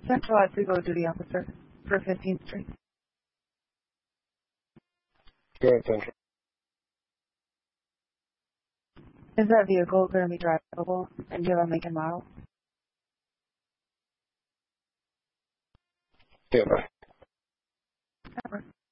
Central at Legal Duty Officer for 15th Street. Your attention. Is that vehicle currently drivable, and do you have a make and model? Stand by. Over.